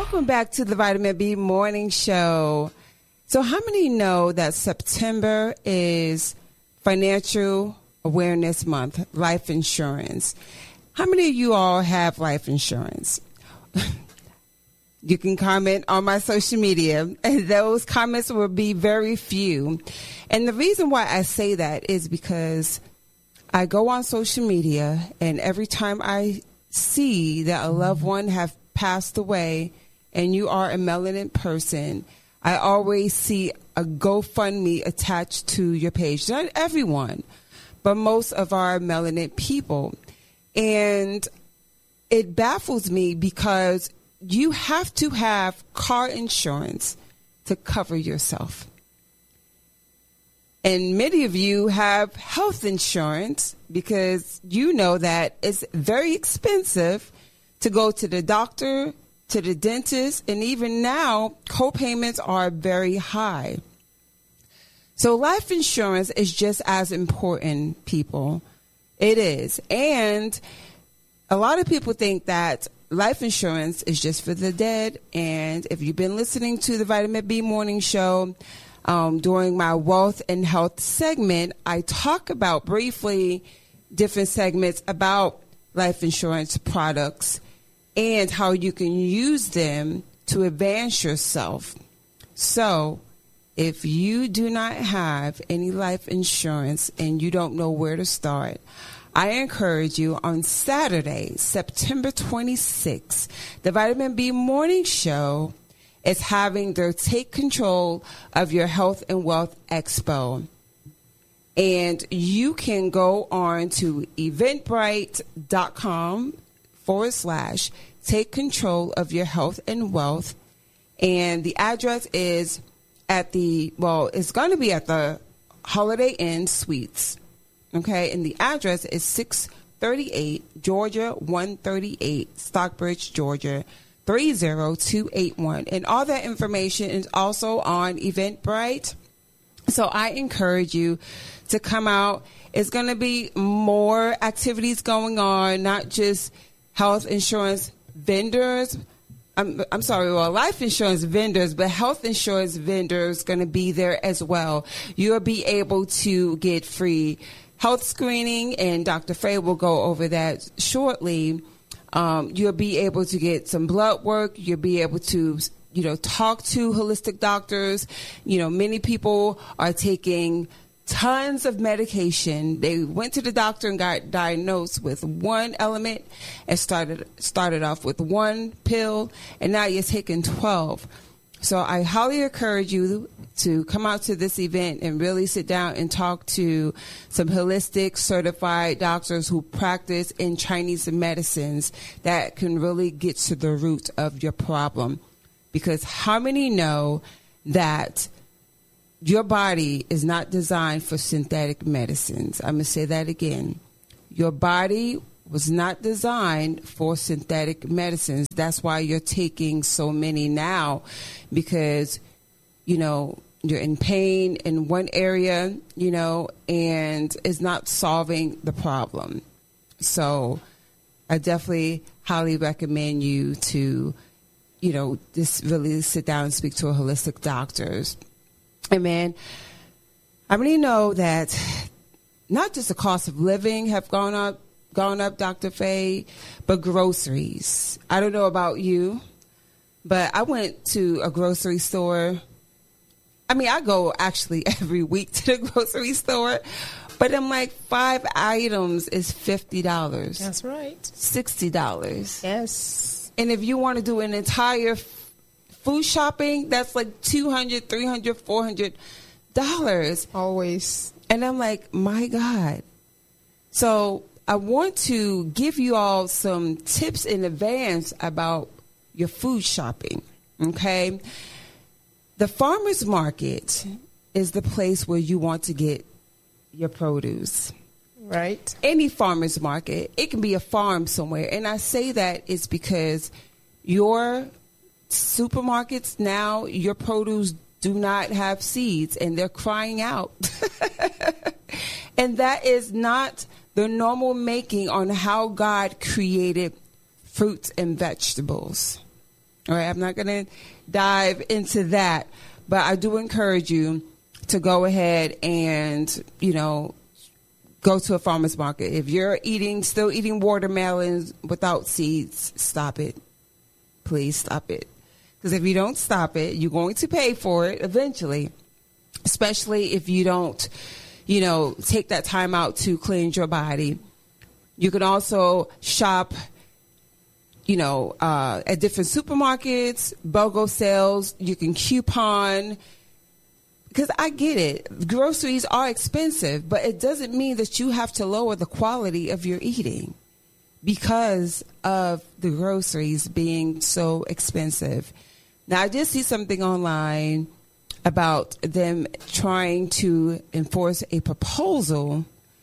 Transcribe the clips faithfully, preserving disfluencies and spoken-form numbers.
Welcome back to the Vitamin B Morning Show. So how many know that September is Financial Awareness Month, life insurance? How many of you all have life insurance? You can comment on my social media, and those comments will be very few. And the reason why I say that is because I go on social media, and every time I see that a loved one have passed away and you are a melanin person, I always see a GoFundMe attached to your page. Not everyone, but most of our melanin people. And it baffles me because you have to have car insurance to cover yourself. And many of you have health insurance because you know that it's very expensive to go to the doctor, to the dentist, and even now, co-payments are very high. So life insurance is just as important, people. It is. And a lot of people think that life insurance is just for the dead. And if you've been listening to the Vitamin B Morning Show, um, during my wealth and health segment, I talk about briefly different segments about life insurance products and how you can use them to advance yourself. So if you do not have any life insurance and you don't know where to start, I encourage you on Saturday, September twenty-sixth, the Vitamin B Morning Show is having their Take Control of Your Health and Wealth Expo. And you can go on to eventbrite.com forward slash take control of your health and wealth. And the address is at the, well, it's going to be at the Holiday Inn Suites. Okay, and the address is six thirty-eight Georgia one thirty-eight, Stockbridge, Georgia three zero two eight one. And all that information is also on Eventbrite. So I encourage you to come out. It's going to be more activities going on, not just health insurance vendors. I'm, I'm sorry, well, life insurance vendors, but health insurance vendors going to be there as well. You'll be able to get free health screening, and Doctor Faye will go over that shortly. Um, you'll be able to get some blood work. You'll be able to, you know, talk to holistic doctors. You know, many people are taking tons of medication. They went to the doctor and got diagnosed with one element and started started off with one pill, and now you're taking twelve. So I highly encourage you to come out to this event and really sit down and talk to some holistic certified doctors who practice in Chinese medicines that can really get to the root of your problem. Because how many know that your body is not designed for synthetic medicines? I'm going to say that again. Your body was not designed for synthetic medicines. That's why you're taking so many now, because, you know, you're in pain in one area, you know, and it's not solving the problem. So I definitely highly recommend you to, you know, just really sit down and speak to a holistic doctors. And man, I really know that not just the cost of living have gone up, gone up, Doctor Faye, but groceries. I don't know about you, but I went to a grocery store. I mean, I go actually every week to the grocery store, but I'm like, five items is fifty dollars. That's right. sixty dollars. Yes. And if you want to do an entire f- food shopping, that's like two hundred dollars, three hundred dollars, four hundred dollars. Always. And I'm like, my God. So I want to give you all some tips in advance about your food shopping, okay? The farmer's market is the place where you want to get your produce. Right. Any farmer's market. It can be a farm somewhere. And I say that is because your supermarkets now, your produce do not have seeds, and they're crying out. And that is not the normal making on how God created fruits and vegetables. All right, I'm not going to dive into that, but I do encourage you to go ahead and, you know, go to a farmer's market. If you're eating, still eating watermelons without seeds, stop it. Please stop it. Because if you don't stop it, you're going to pay for it eventually, especially if you don't, you know, take that time out to cleanse your body. You can also shop, you know, uh, at different supermarkets, BOGO sales. You can coupon. Because I get it. Groceries are expensive, but it doesn't mean that you have to lower the quality of your eating because of the groceries being so expensive. Now, I did see something online about them trying to enforce a proposal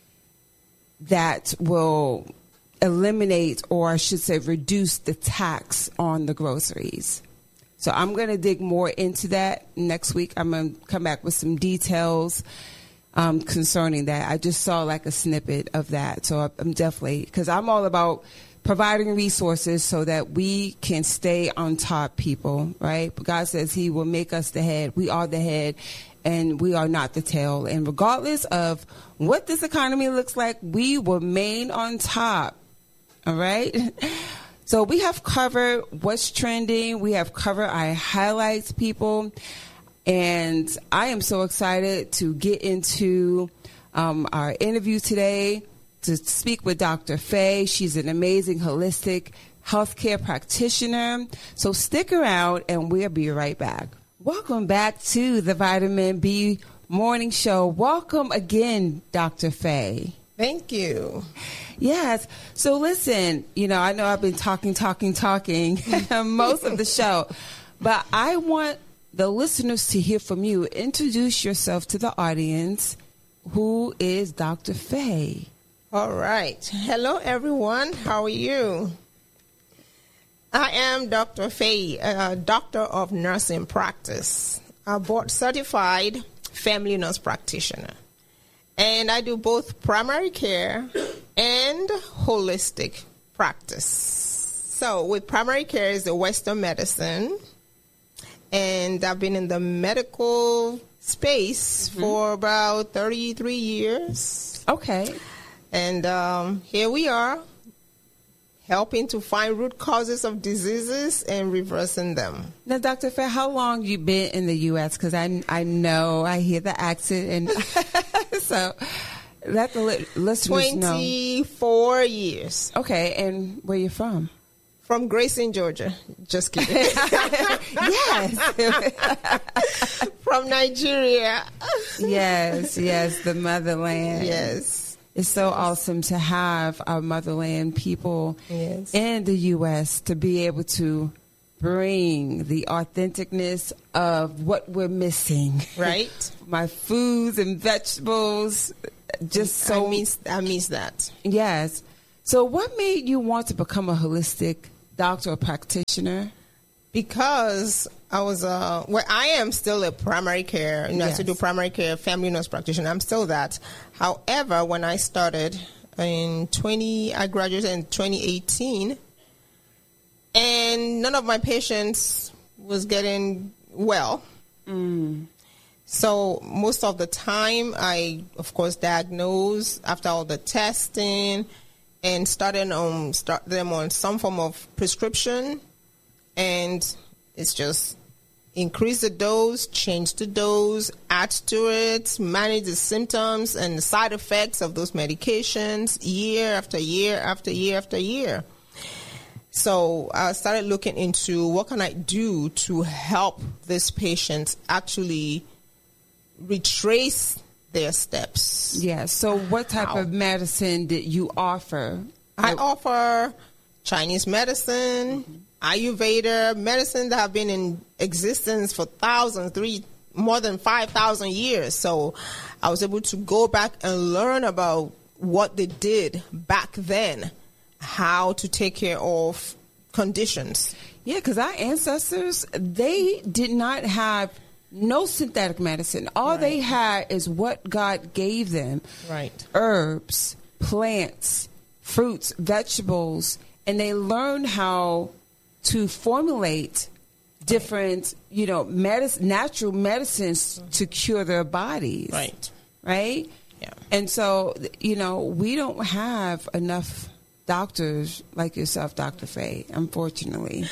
that will eliminate, or I should say reduce, the tax on the groceries. So I'm going to dig more into that next week. I'm going to come back with some details um, concerning that. I just saw like a snippet of that. So I'm definitely, because I'm all about providing resources so that we can stay on top, people, right? God says he will make us the head. We are the head and we are not the tail. And regardless of what this economy looks like, we will remain on top. All right. So we have covered what's trending. We have covered our highlights, people. And I am so excited to get into um, our interview today to speak with Doctor Faye. She's an amazing holistic healthcare practitioner. So stick around and we'll be right back. Welcome back to the Vitamin B Morning Show. Welcome again, Doctor Faye. Thank you. Yes. So listen, you know, I know I've been talking, talking, talking most of the show, but I want the listeners to hear from you. Introduce yourself to the audience. Who is Doctor Faye? All right. Hello, everyone. How are you? I am Doctor Faye, a doctor of nursing practice, a board certified family nurse practitioner. And I do both primary care and holistic practice. So with primary care is the Western medicine. And I've been in the medical space mm-hmm. for about thirty-three years. Okay. And um, here we are, helping to find root causes of diseases and reversing them. Now, Doctor Faye, how long you been in the U S? Because I, I know, I hear the accent, and so let the li- listeners know. twenty-four years. Okay, and where you from? From Grayson, Georgia. Just kidding. Yes. From Nigeria. Yes, yes, the motherland. Yes. It's so awesome to have our motherland people yes. in the U S to be able to bring the authenticness of what we're missing. Right. My foods and vegetables, just so. I miss, I miss that. Yes. So what made you want to become a holistic doctor or practitioner? Because I was, uh, well, I am still a primary care, you know, yes. I still do primary care, family nurse practitioner. I'm still that. However, when I started in twenty, I graduated in twenty eighteen, and none of my patients was getting well. Mm. So most of the time, I, of course, diagnosed after all the testing and started on, start them on some form of prescription. And it's just increase the dose, change the dose, add to it, manage the symptoms and the side effects of those medications year after year after year after year. So I started looking into what can I do to help these patients actually retrace their steps. Yeah. So what type How? of medicine did you offer? I offer Chinese medicine, mm-hmm. Ayurveda, medicine that have been in existence for thousands, three, more than five thousand years. So I was able to go back and learn about what they did back then, how to take care of conditions. Yeah, because our ancestors, they did not have no synthetic medicine. All right. they had is what God gave them. Right. Herbs, plants, fruits, vegetables, and they learned how to formulate different, you know, medicine, natural medicines mm-hmm. to cure their bodies. Right. Right? Yeah. And so, you know, we don't have enough doctors like yourself, Doctor Faye, unfortunately.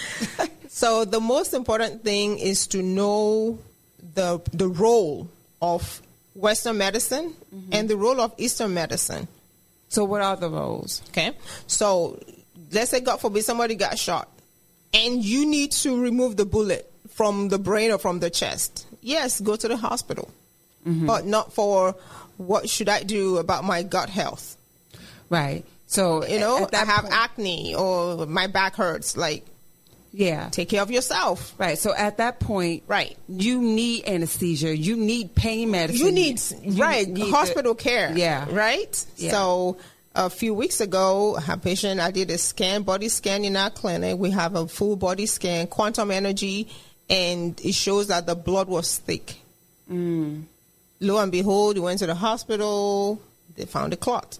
So the most important thing is to know the the role of Western medicine mm-hmm. and the role of Eastern medicine. So what are the roles? Okay. So let's say, God forbid, somebody got shot and you need to remove the bullet from the brain or from the chest. Yes, go to the hospital, mm-hmm. but not for what should I do about my gut health. Right. So, you know, I have point, acne or my back hurts. Like, yeah, take care of yourself. Right. So at that point, right, you need anesthesia. You need pain medicine. You need, you right, need hospital the, care. Yeah. Right. Yeah. So a few weeks ago, a patient, I did a scan, body scan in our clinic. We have a full body scan, quantum energy, and it shows that the blood was thick. Mm. Lo and behold, we went to the hospital. They found a clot.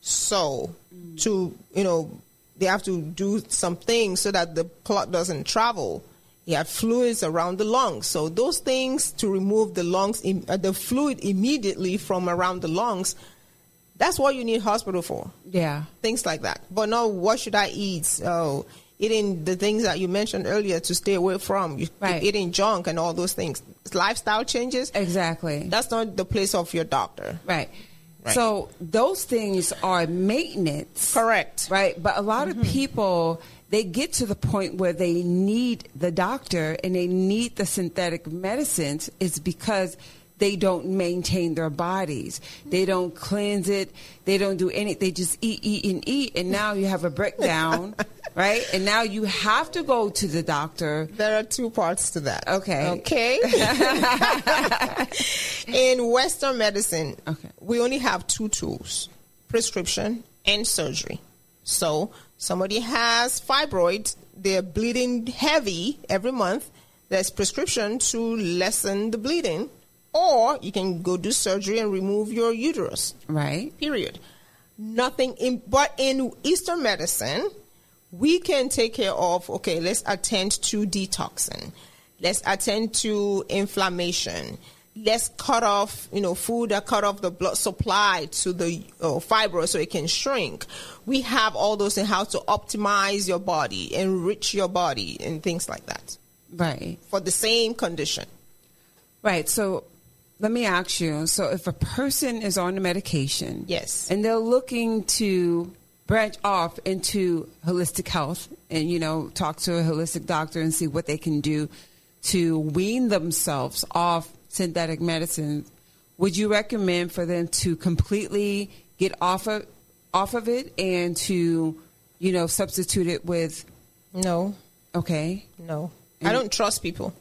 So mm. to, you know, they have to do some things so that the clot doesn't travel. You have fluids around the lungs. So those things to remove the lungs, uh, the fluid immediately from around the lungs, that's what you need hospital for. Yeah. Things like that. But no, what should I eat? Oh, eating the things that you mentioned earlier to stay away from. You, right. Eating junk and all those things. Lifestyle changes. Exactly. That's not the place of your doctor. Right. Right. So those things are maintenance. Correct. Right. But a lot mm-hmm. of people, they get to the point where they need the doctor and they need the synthetic medicines is because they don't maintain their bodies. They don't cleanse it. They don't do anything. They just eat, eat, and eat. And now you have a breakdown, right? And now you have to go to the doctor. There are two parts to that. Okay. Okay. In Western medicine, okay. we only have two tools, prescription and surgery. So somebody has fibroids. They're bleeding heavy every month. There's prescription to lessen the bleeding. Or you can go do surgery and remove your uterus. Right. Period. Nothing in, but in Eastern medicine, we can take care of, okay, let's attend to detoxing. Let's attend to inflammation. Let's cut off, you know, food that cut off the blood supply to the uh, fibroid so it can shrink. We have all those in how to optimize your body, enrich your body, and things like that. Right. For the same condition. Right. So let me ask you, so if a person is on the medication, yes, and they're looking to branch off into holistic health and, you know, talk to a holistic doctor and see what they can do to wean themselves off synthetic medicine, would you recommend for them to completely get off of off of it and to, you know, substitute it with? No. Okay. No. And I don't trust people.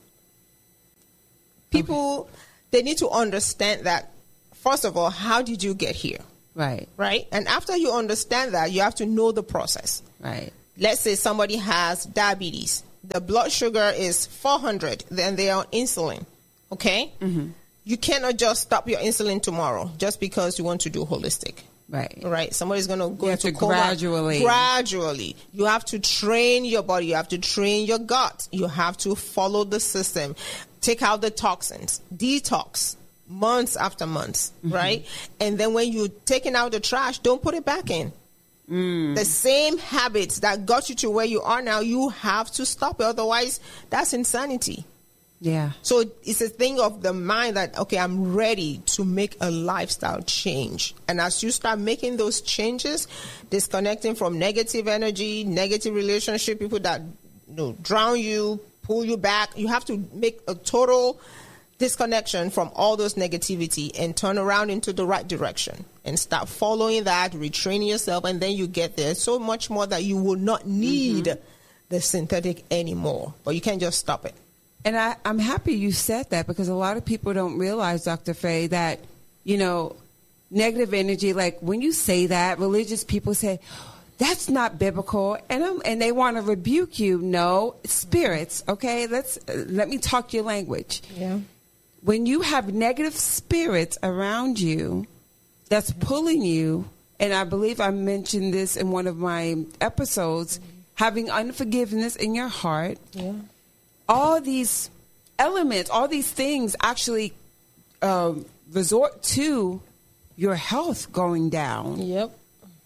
People, okay. They need to understand that, first of all, how did you get here? Right. Right? And after you understand that, you have to know the process. Right. Let's say somebody has diabetes. The blood sugar is four hundred. Then they are on insulin. Okay? Mm-hmm. You cannot just stop your insulin tomorrow just because you want to do holistic. Right. Right. Somebody's going to go into to coma. Gradually. Gradually. You have to train your body. You have to train your gut. You have to follow the system. Take out the toxins. Detox. Months after months. Mm-hmm. Right? And then when you're taking out the trash, don't put it back in. Mm. The same habits that got you to where you are now, you have to stop it. Otherwise, that's insanity. Yeah. So it's a thing of the mind that, okay, I'm ready to make a lifestyle change. And as you start making those changes, disconnecting from negative energy, negative relationship, people that, you know, drown you, pull you back, you have to make a total disconnection from all those negativity and turn around into the right direction and start following that, retraining yourself, and then you get there. So much more that you will not need mm-hmm. the synthetic anymore. But you can't just stop it. And I, I'm happy you said that, because a lot of people don't realize, Doctor Faye, that, you know, negative energy, like when you say that, religious people say, that's not biblical, and I'm, and they want to rebuke you. No, spirits, okay? Let's uh, let me talk your language. Yeah. When you have negative spirits around you that's pulling you, and I believe I mentioned this in one of my episodes, mm-hmm. having unforgiveness in your heart, yeah. all these elements, all these things actually um, resort to your health going down. Yep.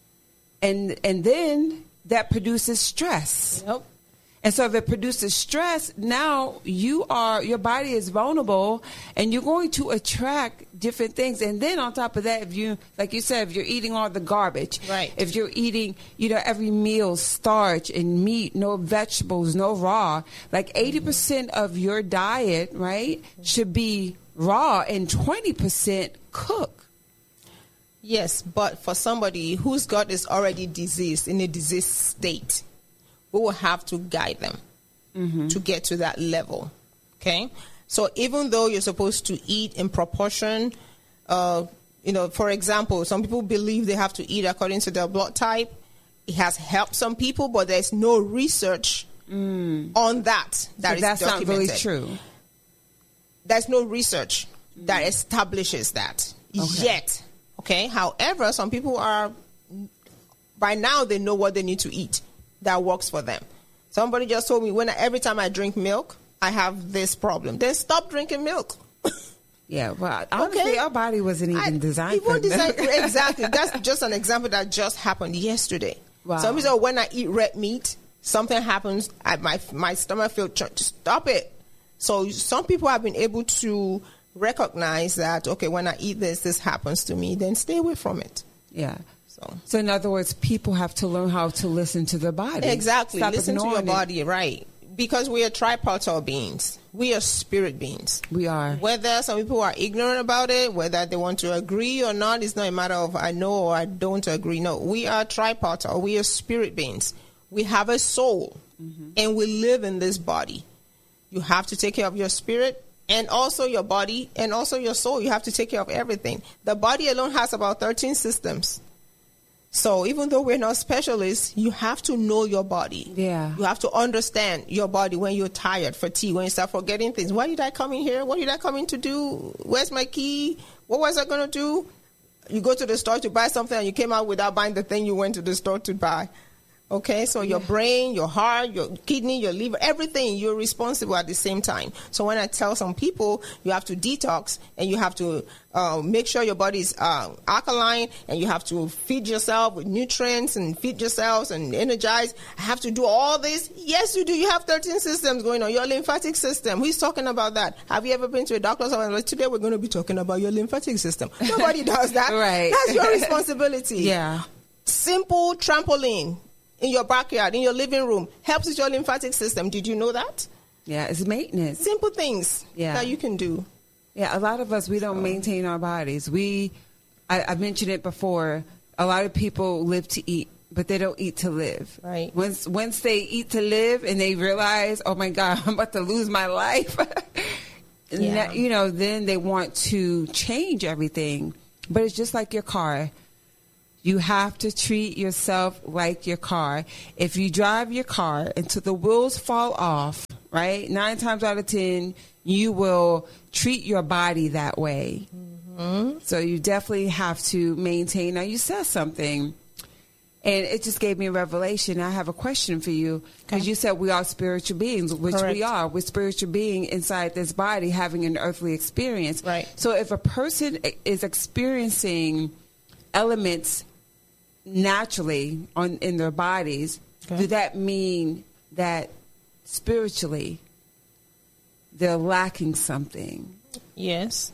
And and then that produces stress. Yep. And so if it produces stress, now you are, your body is vulnerable and you're going to attract different things. And then on top of that, if you, like you said, if you're eating all the garbage, right. if you're eating, you know, every meal, starch and meat, no vegetables, no raw, like eighty percent mm-hmm. of your diet, right, should be raw and twenty percent cook. Yes, but for somebody whose gut is already diseased, in a diseased state, we will have to guide them mm-hmm. to get to that level. Okay? So even though you're supposed to eat in proportion, uh, you know, for example, some people believe they have to eat according to their blood type. It has helped some people, but there's no research mm. on that. That so is that's documented. not really true. There's no research mm. that establishes that okay. yet. Okay? However, some people are, by now they know what they need to eat that works for them. Somebody just told me, when I, every time I drink milk, I have this problem. Then stop drinking milk. Yeah, well, honestly, okay. our body wasn't even I, designed for that. Exactly. That's just an example that just happened yesterday. Wow. Some people say, when I eat red meat, something happens, I, my, my stomach feels, stop it. So some people have been able to recognize that, okay, when I eat this, this happens to me, then stay away from it. Yeah. So, so in other words, people have to learn how to listen to their body. Exactly. Stop listen to your body, it. right. Because we are tripartite beings. We are spirit beings. We are. Whether some people are ignorant about it, whether they want to agree or not, it's not a matter of I know or I don't agree. No, we are tripartite. We are spirit beings. We have a soul, mm-hmm. and we live in this body. You have to take care of your spirit and also your body and also your soul. You have to take care of everything. The body alone has about thirteen systems. So even though we're not specialists, you have to know your body. Yeah. You have to understand your body when you're tired, fatigued, when you start forgetting things. Why did I come in here? What did I come in to do? Where's my key? What was I going to do? You go to the store to buy something and you came out without buying the thing you went to the store to buy. Okay, so your brain, your heart, your kidney, your liver, everything, you're responsible at the same time. So when I tell some people you have to detox and you have to uh, make sure your body is uh, alkaline and you have to feed yourself with nutrients and feed yourselves and energize, I have to do all this. Yes, you do. You have thirteen systems going on. Your lymphatic system. Who's talking about that? Have you ever been to a doctor's office? Like, today we're going to be talking about your lymphatic system. Nobody does that. Right. That's your responsibility. Yeah. Simple trampoline in your backyard, in your living room, helps with your lymphatic system. Did you know that? Yeah, it's maintenance. Simple things yeah. that you can do. Yeah, a lot of us, we don't so. maintain our bodies. We, I, I mentioned it before, a lot of people live to eat, but they don't eat to live. Right. Once once they eat to live and they realize, oh my God, I'm about to lose my life, yeah. that, you know, then they want to change everything. But it's just like your car. You have to treat yourself like your car. If you drive your car until the wheels fall off, right, nine times out of ten, you will treat your body that way. Mm-hmm. So you definitely have to maintain. Now, you said something, and it just gave me a revelation. I have a question for you, because okay. you said we are spiritual beings, which Correct. we are. We're spiritual being inside this body having an earthly experience. Right. So if a person is experiencing elements naturally on in their bodies, okay. does that mean that spiritually they're lacking something? Yes.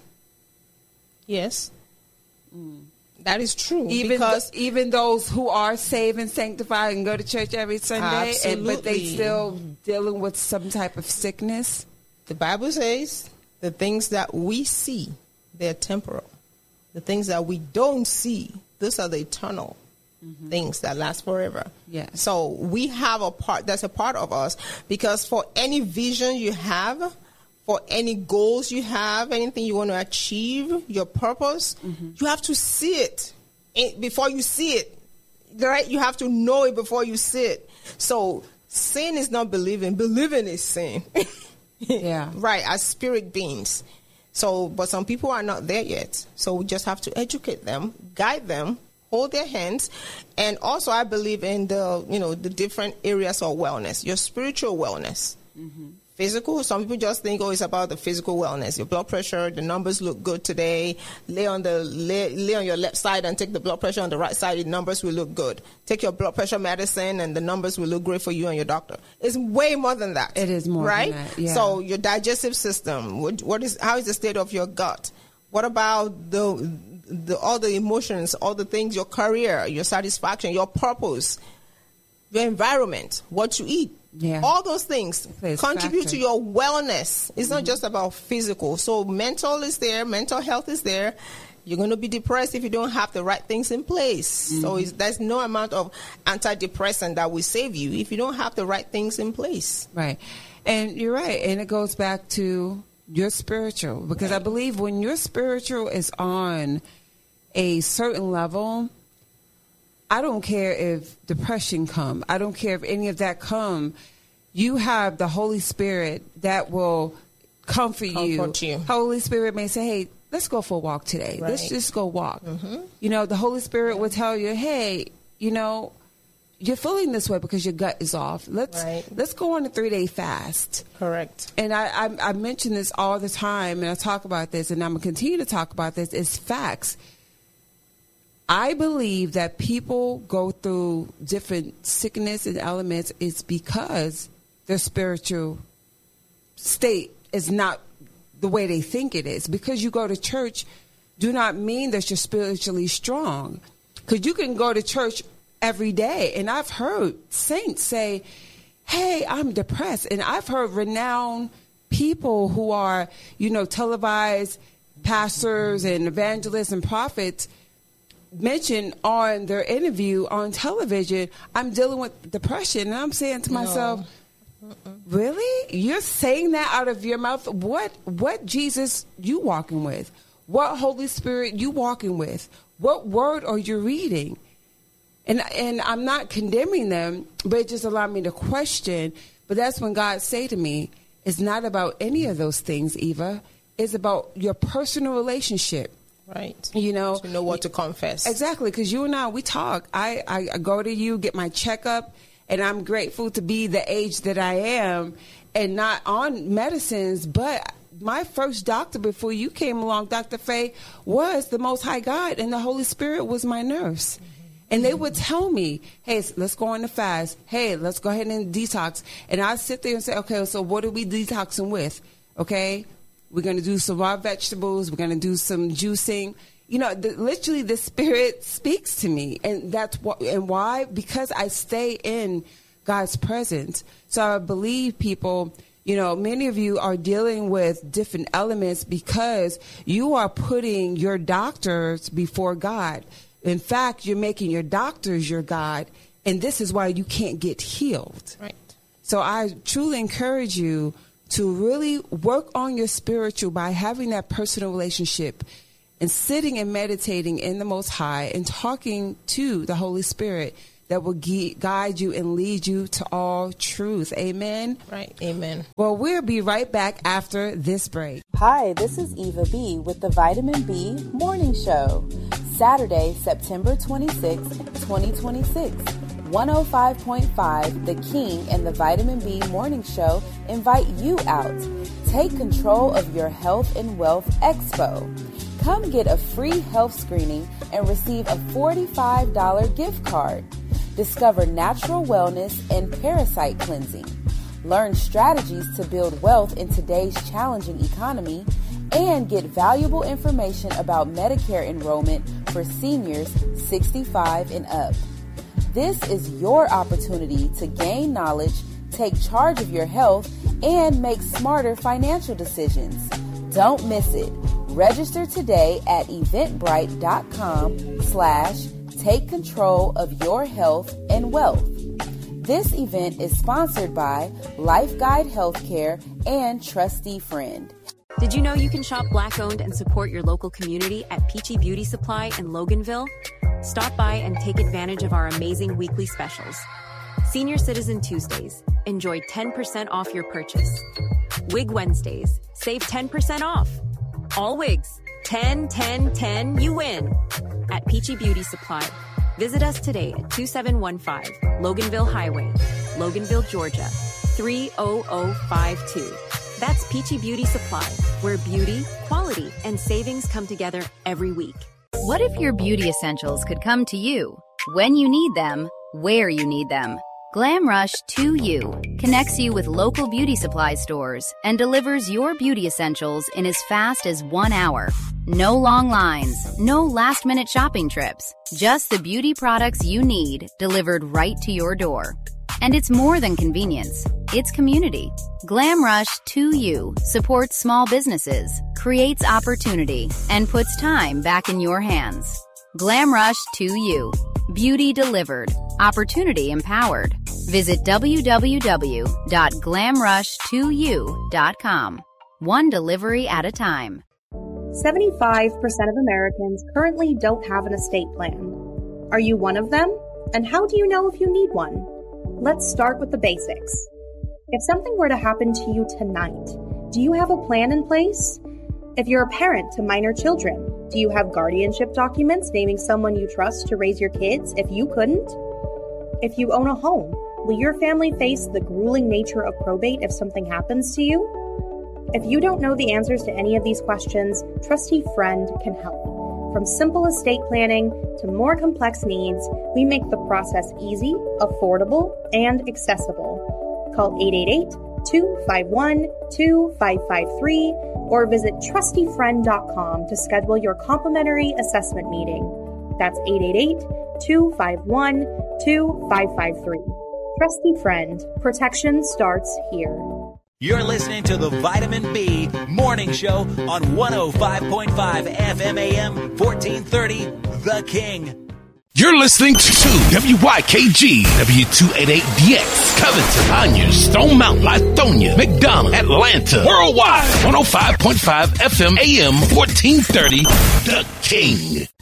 Yes. Mm. That is true. Even because th- even those who are saved and sanctified and go to church every Sunday, and, but they still dealing with some type of sickness. The Bible says the things that we see, they're temporal. The things that we don't see, those are the eternal. Mm-hmm. Things that last forever. Yeah. So we have a part, that's a part of us, because for any vision you have, for any goals you have, anything you want to achieve, your purpose, mm-hmm. you have to see it before you see it. Right? You have to know it before you see it. So sin is not believing. Believing is sin. Yeah. Right. As spirit beings. So, but some people are not there yet. So we just have to educate them, guide them, hold their hands. And also I believe in the, you know, the different areas of wellness, your spiritual wellness. Mm-hmm. Physical, some people just think, oh, it's about the physical wellness. Your blood pressure, the numbers look good today. Lay on the lay, lay on your left side and take the blood pressure on the right side. The numbers will look good. Take your blood pressure medicine and the numbers will look great for you and your doctor. It's way more than that. It is more right? than that. Yeah. So your digestive system, what, what is how is the state of your gut? What about the, the all the emotions, all the things, your career, your satisfaction, your purpose, your environment, what you eat? Yeah. All those things contribute factor. to your wellness. It's Mm-hmm. not just about physical. So mental is there, mental health is there. You're going to be depressed if you don't have the right things in place. Mm-hmm. So it's, there's no amount of antidepressant that will save you if you don't have the right things in place. Right. And you're right. And it goes back to your spiritual. Because right. I believe when your spiritual is on a certain level, I don't care if depression come. I don't care if any of that come. You have the Holy Spirit that will comfort, comfort you. you. Holy Spirit may say, hey, let's go for a walk today. Right. Let's just go walk. Mm-hmm. You know, the Holy Spirit will tell you, hey, you know, you're feeling this way because your gut is off. Let's right. let's go on a three-day fast. Correct. And I, I, I mention this all the time, and I talk about this, and I'm going to continue to talk about this. It's facts. I believe that people go through different sickness and elements is because their spiritual state is not the way they think it is. Because you go to church do not mean that you're spiritually strong. Because you can go to church every day. And I've heard saints say, hey, I'm depressed. And I've heard renowned people who are, you know, televised pastors and evangelists and prophets mentioned on their interview on television, I'm dealing with depression. And I'm saying to myself, no. Really? You're saying that out of your mouth? What what Jesus you walking with? What Holy Spirit you walking with? What word are you reading? And and I'm not condemning them, but it just allowed me to question. But that's when God say to me, it's not about any of those things, Eva. It's about your personal relationship. Right. You know, to know what to confess. Exactly, because you and I, we talk. I, I, I go to you, get my checkup, and I'm grateful to be the age that I am and not on medicines. But my first doctor before you came along, Doctor Faye, was the Most High God, and the Holy Spirit was my nurse. Mm-hmm. And they would tell me, hey, let's go on the fast. Hey, let's go ahead and detox. And I sit there and say, okay, so what are we detoxing with? Okay. We're going to do some raw vegetables. We're going to do some juicing. You know, the, literally the Spirit speaks to me. And that's what, and why? Because I stay in God's presence. So I believe people, you know, many of you are dealing with different elements because you are putting your doctors before God. In fact, you're making your doctors your God. And this is why you can't get healed. Right. So I truly encourage you to really work on your spiritual by having that personal relationship and sitting and meditating in the Most High and talking to the Holy Spirit that will guide you and lead you to all truth. Amen. Right. Amen. Well, we'll be right back after this break. Hi, this is Eva B with the Vitamin B Morning Show. Saturday, September twenty-sixth, twenty twenty-six. one oh five point five, The King and the Vitamin B Morning Show invite you out. Take control of your Health and Wealth Expo. Come get a free health screening and receive a forty-five dollars gift card. Discover natural wellness and parasite cleansing. Learn strategies to build wealth in today's challenging economy and get valuable information about Medicare enrollment for seniors sixty-five and up. This is your opportunity to gain knowledge, take charge of your health, and make smarter financial decisions. Don't miss it. Register today at eventbrite.com slash take control of your health and wealth. This event is sponsored by Life Guide Healthcare and Trusty Friend. Did you know you can shop Black-owned and support your local community at Peachy Beauty Supply in Loganville? Stop by and take advantage of our amazing weekly specials. Senior Citizen Tuesdays. Enjoy ten percent off your purchase. Wig Wednesdays. Save ten percent off. All wigs. ten, ten, ten, you win. At Peachy Beauty Supply. Visit us today at two seven one five Loganville Highway, Loganville, Georgia, three zero zero five two. That's Peachy Beauty Supply, where beauty, quality, and savings come together every week. What if your beauty essentials could come to you when you need them, where you need them? Glam Rush to You connects you with local beauty supply stores and delivers your beauty essentials in as fast as one hour. No long lines, no last-minute shopping trips, just the beauty products you need delivered right to your door. And it's more than convenience, it's community. Glam Rush to You supports small businesses, creates opportunity, and puts time back in your hands. Glam Rush to You. Beauty delivered. Opportunity empowered. Visit w w w dot glam rush to you dot com. One delivery at a time. seventy-five percent of Americans currently don't have an estate plan. Are you one of them? And how do you know if you need one? Let's start with the basics. If something were to happen to you tonight, do you have a plan in place? If you're a parent to minor children, do you have guardianship documents naming someone you trust to raise your kids if you couldn't? If you own a home, will your family face the grueling nature of probate if something happens to you? If you don't know the answers to any of these questions, Trustee Friend can help. From simple estate planning to more complex needs, we make the process easy, affordable, and accessible. Call eight eight eight, two five one, two five five three or visit trustee friend dot com to schedule your complimentary assessment meeting. That's eight eight eight, two five one, two five five three. Trustee Friend. Protection starts here. You're listening to the Vitamin B Morning Show on one oh five point five F M A M fourteen thirty, The King. You're listening to W Y K G, W two eighty-eight D X, Covington, Onyers, Stone Mountain, Lithonia, McDonough, Atlanta, worldwide, one oh five point five F M A M fourteen thirty, The King.